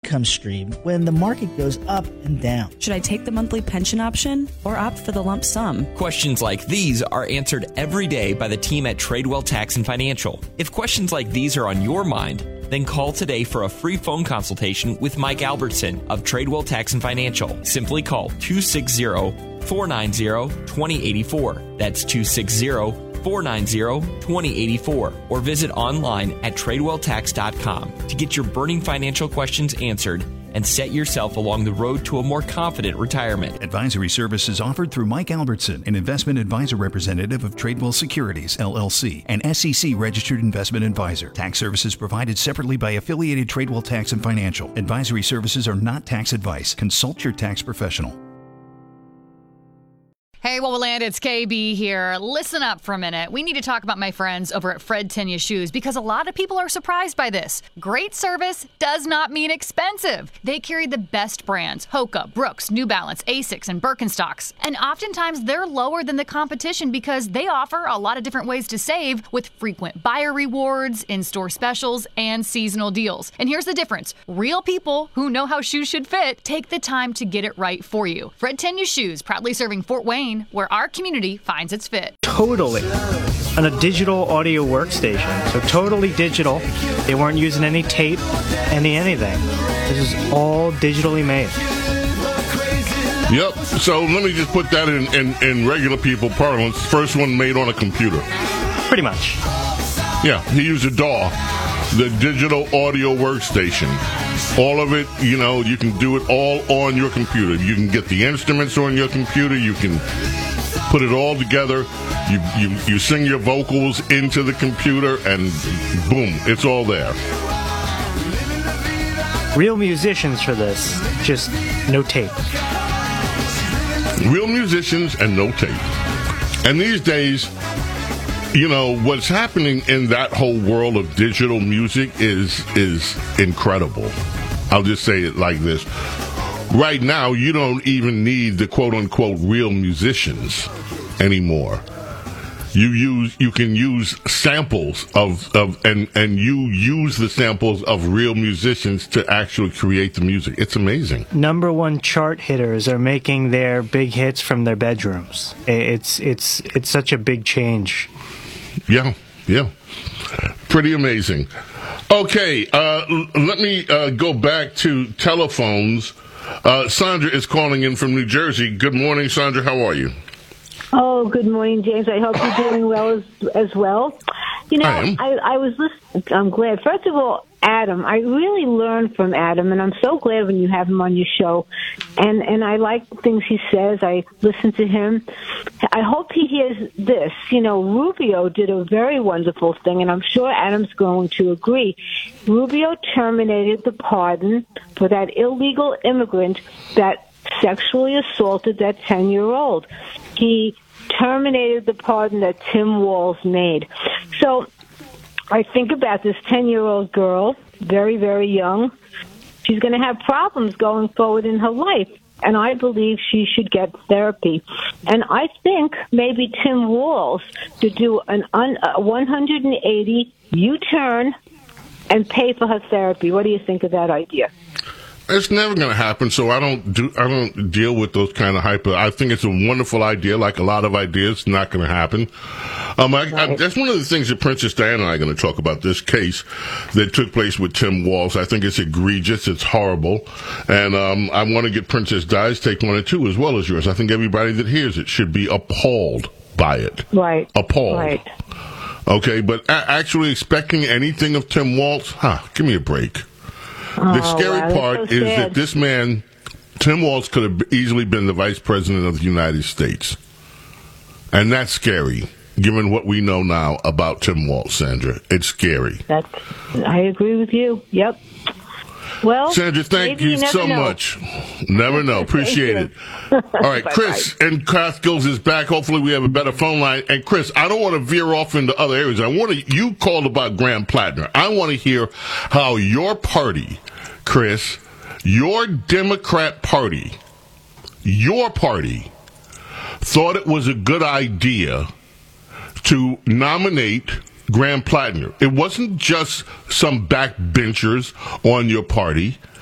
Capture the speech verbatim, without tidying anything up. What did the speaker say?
income stream when the market goes up and down. Should I take the monthly pension option or opt for the lump sum? Questions like these are answered every day by the team at Tradewell Tax and Financial. If questions like these are on your mind, then call today for a free phone consultation with Mike Albertson of Tradewell Tax and Financial. Simply call two six zero, four nine zero, two zero eight four. That's two six zero, four nine zero, two zero eight four. Or visit online at tradewell tax dot com to get your burning financial questions answered and set yourself along the road to a more confident retirement. Advisory services offered through Mike Albertson, an investment advisor representative of Tradewell Securities, L L C, an S E C-registered investment advisor. Tax services provided separately by affiliated Tradewell Tax and Financial. Advisory services are not tax advice. Consult your tax professional. Hey, Wowoland, it's K B here. Listen up for a minute. We need to talk about my friends over at Fred Tenya Shoes because a lot of people are surprised by this. Great service does not mean expensive. They carry the best brands, Hoka, Brooks, New Balance, Asics, and Birkenstocks. And oftentimes they're lower than the competition because they offer a lot of different ways to save with frequent buyer rewards, in-store specials, and seasonal deals. And here's the difference. Real people who know how shoes should fit take the time to get it right for you. Fred Tenya Shoes, proudly serving Fort Wayne, where our community finds its fit. Totally. On a digital audio workstation. So totally digital. They weren't using any tape, any anything. This is all digitally made. Yep. So let me just put that in, in, in regular people parlance. First one made on a computer. Pretty much. Yeah. He used a D A W, the digital audio workstation. All of it, you know, you can do it all on your computer. You can get the instruments on your computer. You can put it all together. You you, you sing your vocals into the computer, and boom, it's all there. Real musicians for this, just no tape. Real musicians and no tape. And these days, you know, what's happening in that whole world of digital music is is incredible. I'll just say it like this. Right now, you don't even need the quote-unquote real musicians anymore. You use you can use samples of, of and, and you use the samples of real musicians to actually create the music. It's amazing. Number one chart hitters are making their big hits from their bedrooms. It's it's it's such a big change. Yeah, yeah. Pretty amazing. Okay, uh, l- let me uh, go back to telephones. Uh, Sandra is calling in from New Jersey. Good morning, Sandra. How are you? Oh, good morning, James. I hope you're doing well as, as well. You know, I am. I, I was listening. I'm glad. First of all, Adam, I really learned from Adam, and I'm so glad when you have him on your show. And and I like the things he says. I listen to him. I hope he hears this. You know, Rubio did a very wonderful thing, and I'm sure Adam's going to agree. Rubio terminated the pardon for that illegal immigrant that sexually assaulted that ten-year-old. He terminated the pardon that Tim Walz made. So I think about this ten-year-old girl, very, very young. She's going to have problems going forward in her life, and I believe she should get therapy. And I think maybe Tim Walz to do an un, a one hundred eighty U-turn and pay for her therapy. What do you think of that idea? It's never going to happen, so I don't do. I don't deal with those kind of hyper. I think it's a wonderful idea, like a lot of ideas. Not going to happen. Um, I, I, that's one of the things that Princess Diana and I are going to talk about. This case that took place with Tim Walz. I think it's egregious. It's horrible, and um, I want to get Princess Di's take on it too, as well as yours. I think everybody that hears it should be appalled by it. Right. Appalled. Right. Okay, but a- actually expecting anything of Tim Walz, huh? Give me a break. The Oh, scary wow, part so is sad. that this man, Tim Walz, could have easily been the vice president of the United States. And that's scary, given what we know now about Tim Walz, Sandra. It's scary. That's, I agree with you. Yep. Well, Sandra, thank maybe you, you never so know. much. Never know. Appreciate it. you. All right, Chris in Catskills is back. Hopefully we have a better phone line. And Chris, I don't want to veer off into other areas. I want to, you called about Graham Plattner. I want to hear how your party, Chris, your Democrat party, your party thought it was a good idea to nominate Graham Plattner. It wasn't just some backbenchers on your party.